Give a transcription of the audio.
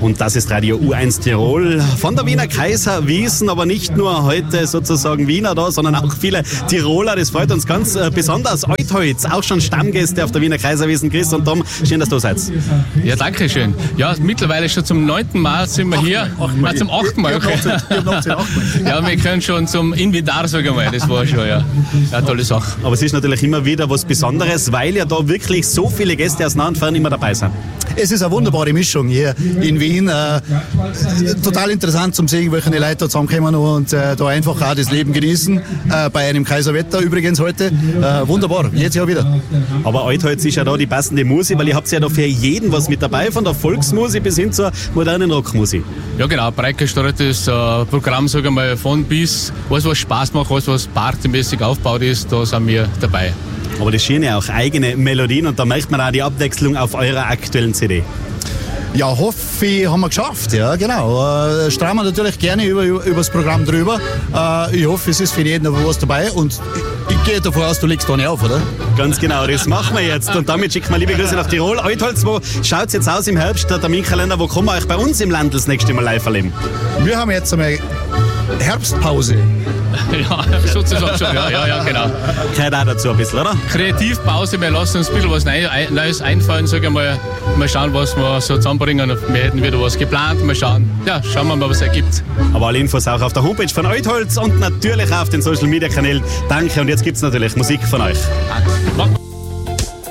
Und das ist Radio U1 Tirol von der Wiener Kaiserwiesen, aber nicht nur heute sozusagen Wiener da, sondern auch viele Tiroler. Das freut uns ganz besonders. Heute auch schon Stammgäste auf der Wiener Kaiserwiesen. Chris und Tom, schön, dass du seid. Ja, danke schön. Ja, mittlerweile schon zum 9. Mal sind wir hier. Zum 8. Mal. Okay. Ja, wir können schon zum Inventar, sagen wir mal. Das war schon, ja, eine tolle Sache. Aber es ist natürlich immer wieder was Besonderes, weil ja da wirklich so viele Gäste aus nah und fern immer dabei sind. Es ist eine wunderbare Mischung hier in Wien. Total interessant zum sehen, welche Leute da zusammenkommen und da einfach auch das Leben genießen. Bei einem Kaiserwetter übrigens heute. Wunderbar, jedes Jahr wieder. Aber heute ist ja da die passende Musik, weil ihr habt ja da für jeden was mit dabei, von der Volksmusik bis hin zur modernen Rockmusik. Ja genau, breit gestreutes Programm, sagen wir mal, von bis, alles was Spaß macht, alles was partymäßig aufgebaut ist, da sind wir dabei. Aber das Schöne auch eigene Melodien und da merkt man auch die Abwechslung auf eurer aktuellen CD. Ja, hoffe, haben wir geschafft, ja, genau. Strahlen wir natürlich gerne über das Programm drüber. Ich hoffe, es ist für jeden was dabei und ich gehe davon aus, du legst da nicht auf, oder? Ganz genau, das machen wir jetzt und damit schicken wir liebe Grüße nach Tirol. Altholz, wo schaut es jetzt aus im Herbst, der Terminkalender, wo kann man euch bei uns im Land das nächste Mal live erleben? Wir haben jetzt einmal Herbstpause. Ja, sozusagen schon, ja, genau. Gehört auch dazu ein bisschen, oder? Kreativpause, wir lassen uns ein bisschen was Neues einfallen, sagen wir mal. Mal schauen, was wir so zusammenbringen. Wir hätten wieder was geplant, mal schauen. Ja, schauen wir mal, was es ergibt. Aber alle Infos auch auf der Homepage von Altholz und natürlich auf den Social Media Kanälen. Danke und jetzt gibt es natürlich Musik von euch. Danke.